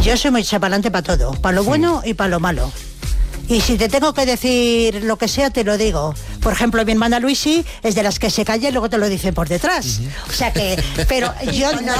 Yo soy muy chapalante para todo, para lo bueno y para lo malo. Y si te tengo que decir lo que sea, te lo digo. Por ejemplo, mi hermana Luisi es de las que se calla y luego te lo dicen por detrás. O sea que, pero yo no